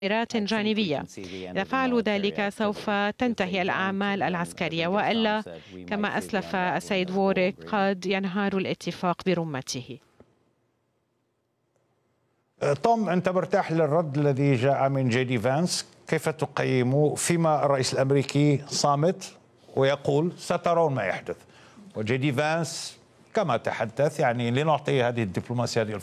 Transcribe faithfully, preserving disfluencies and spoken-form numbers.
تأثيرات جانبية. إذا فعلوا ذلك سوف تنتهي الأعمال العسكرية، وإلا كما أسلف السيد فوريك قد ينهار الاتفاق برمته. توم، أنت مرتاح للرد الذي جاء من جي دي فانس؟ كيف تقيم فيما الرئيس الأمريكي صامت ويقول سترون ما يحدث، وجي دي فانس كما تحدث يعني لنعطي هذه الدبلوماسية هذه